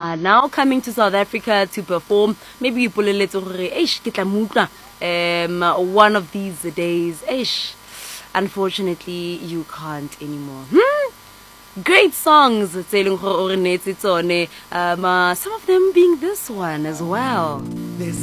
are now coming to South Africa to perform. Maybe you one of these days. Unfortunately, you can't anymore. Great songs. Some of them being this one as well.